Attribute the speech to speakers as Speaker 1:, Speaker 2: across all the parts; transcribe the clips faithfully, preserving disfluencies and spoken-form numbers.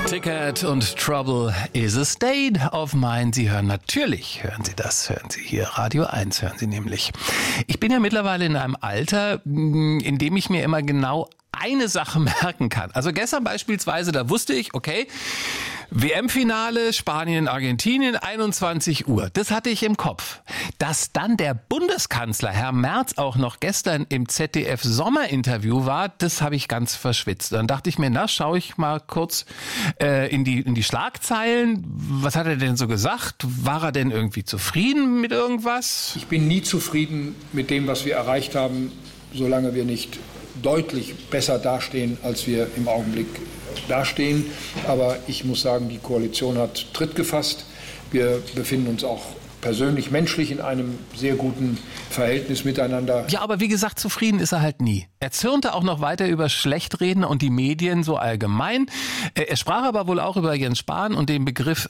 Speaker 1: Ticket und Trouble is a State of Mind. Sie hören natürlich, hören Sie das, hören Sie hier Radio eins, hören Sie nämlich. Ich bin ja mittlerweile in einem Alter, in dem ich mir immer genau eine Sache merken kann. Also gestern beispielsweise, da wusste ich, okay, W M-Finale, Spanien, Argentinien, einundzwanzig Uhr. Das hatte ich im Kopf. Dass dann der Bundeskanzler, Herr Merz, auch noch gestern im Z D F-Sommerinterview war, das habe ich ganz verschwitzt. Dann dachte ich mir, na, schaue ich mal kurz äh, in die, in die Schlagzeilen. Was hat er denn so gesagt? War er denn irgendwie zufrieden mit irgendwas?
Speaker 2: Ich bin nie zufrieden mit dem, was wir erreicht haben, solange wir nicht deutlich besser dastehen, als wir im Augenblick dastehen. Aber ich muss sagen, die Koalition hat Tritt gefasst. Wir befinden uns auch persönlich, menschlich in einem sehr guten Verhältnis miteinander.
Speaker 1: Ja, aber wie gesagt, zufrieden ist er halt nie. Er zürnte auch noch weiter über Schlechtreden und die Medien so allgemein. Er sprach aber wohl auch über Jens Spahn und den Begriff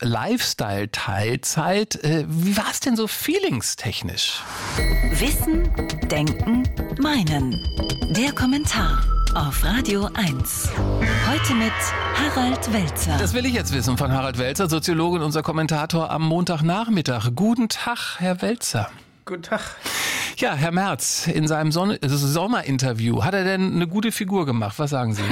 Speaker 1: Lifestyle-Teilzeit. Wie war es denn so feelingstechnisch?
Speaker 3: Wissen, Denken, Meinen. Der Kommentar auf Radio eins. Heute mit Harald Welzer.
Speaker 1: Das will ich jetzt wissen von Harald Welzer, Soziologe und unser Kommentator am Montagnachmittag. Guten Tag, Herr Welzer.
Speaker 4: Guten Tag.
Speaker 1: Ja, Herr Merz, in seinem Son- Sommerinterview, hat er denn eine gute Figur gemacht? Was sagen Sie?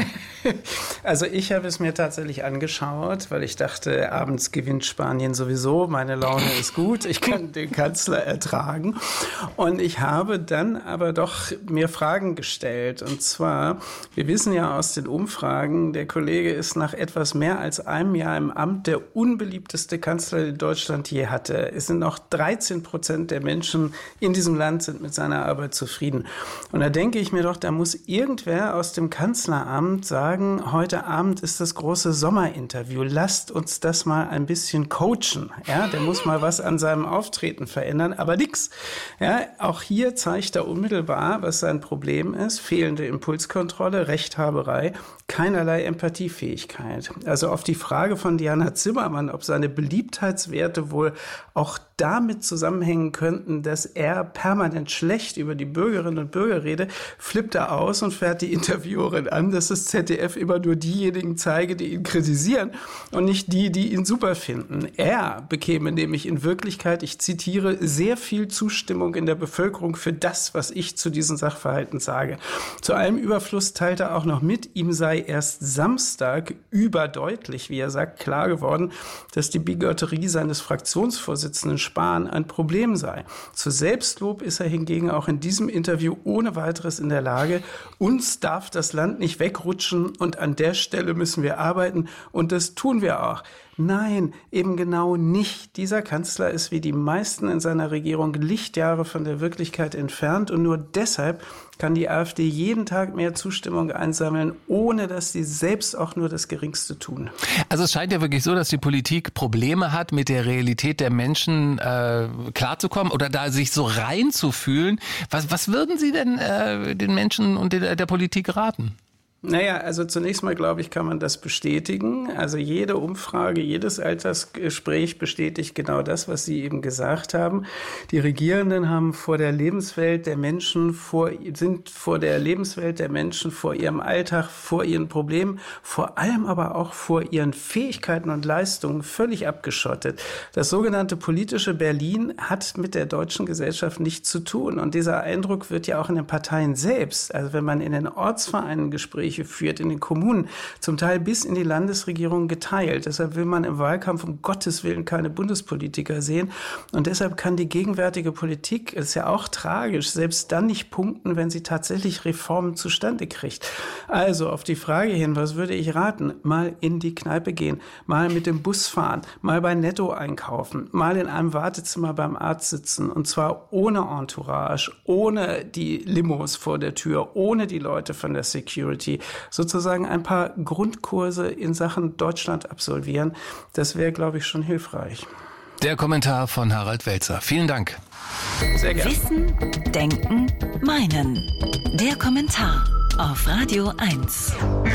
Speaker 4: Also ich habe es mir tatsächlich angeschaut, weil ich dachte, abends gewinnt Spanien sowieso, meine Laune ist gut, ich kann den Kanzler ertragen. Und ich habe dann aber doch mir Fragen gestellt. Und zwar, wir wissen ja aus den Umfragen, der Kollege ist nach etwas mehr als einem Jahr im Amt der unbeliebteste Kanzler, den Deutschland je hatte. Es sind noch dreizehn Prozent der Menschen in diesem Land sind mit seiner Arbeit zufrieden. Und da denke ich mir doch, da muss irgendwer aus dem Kanzleramt sagen, heute Abend ist das große Sommerinterview. Lasst uns das mal ein bisschen coachen. Ja, der muss mal was an seinem Auftreten verändern, aber nix. Ja, auch hier zeigt er unmittelbar, was sein Problem ist. Fehlende Impulskontrolle, Rechthaberei, keinerlei Empathiefähigkeit. Also auf die Frage von Diana Zimmermann, ob seine Beliebtheitswerte wohl auch damit zusammenhängen könnten, dass er permanent schlecht über die Bürgerinnen und Bürger redet, flippt er aus und fährt die Interviewerin an, dass das Z D F immer nur diejenigen zeige, die ihn kritisieren und nicht die, die ihn super finden. Er bekäme nämlich in Wirklichkeit, ich zitiere, sehr viel Zustimmung in der Bevölkerung für das, was ich zu diesen Sachverhalten sage. Zu allem Überfluss teilt er auch noch mit, ihm sei erst Samstag überdeutlich, wie er sagt, klar geworden, dass die Bigotterie seines Fraktionsvorsitzenden Spahn ein Problem sei. Zu Selbstlob ist er hingegen auch in diesem Interview ohne weiteres in der Lage. Uns darf das Land nicht wegrutschen und an der Stelle müssen wir arbeiten und das tun wir auch. Nein, eben genau nicht. Dieser Kanzler ist wie die meisten in seiner Regierung Lichtjahre von der Wirklichkeit entfernt und nur deshalb kann die AfD jeden Tag mehr Zustimmung einsammeln, ohne dass sie selbst auch nur das Geringste tun.
Speaker 1: Also es scheint ja wirklich so, dass die Politik Probleme hat, mit der Realität der Menschen äh, klarzukommen oder da sich so reinzufühlen. Was, was würden Sie denn äh, den Menschen und der, der Politik raten?
Speaker 4: Naja, also zunächst mal, glaube ich, kann man das bestätigen. Also jede Umfrage, jedes Altersgespräch bestätigt genau das, was Sie eben gesagt haben. Die Regierenden haben vor der Lebenswelt der Menschen, vor, sind vor der Lebenswelt der Menschen, vor ihrem Alltag, vor ihren Problemen, vor allem aber auch vor ihren Fähigkeiten und Leistungen völlig abgeschottet. Das sogenannte politische Berlin hat mit der deutschen Gesellschaft nichts zu tun. Und dieser Eindruck wird ja auch in den Parteien selbst, also wenn man in den Ortsvereinen Gespräche führt, in den Kommunen, zum Teil bis in die Landesregierung geteilt. Deshalb will man im Wahlkampf um Gottes Willen keine Bundespolitiker sehen. Und deshalb kann die gegenwärtige Politik, ist ja auch tragisch, selbst dann nicht punkten, wenn sie tatsächlich Reformen zustande kriegt. Also auf die Frage hin, was würde ich raten? Mal in die Kneipe gehen, mal mit dem Bus fahren, mal bei Netto einkaufen, mal in einem Wartezimmer beim Arzt sitzen und zwar ohne Entourage, ohne die Limos vor der Tür, ohne die Leute von der Security, sozusagen ein paar Grundkurse in Sachen Deutschland absolvieren. Das wäre, glaube ich, schon hilfreich.
Speaker 1: Der Kommentar von Harald Welzer. Vielen Dank.
Speaker 4: Sehr gerne.
Speaker 3: Wissen, Denken, Meinen. Der Kommentar auf Radio eins.